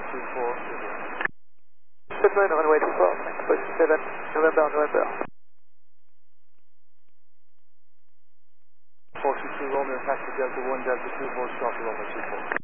Pittsburgh, runway 24, push 7, November, November. 422 Romeo, taxi Delta 1, Delta 24, stop runway 24.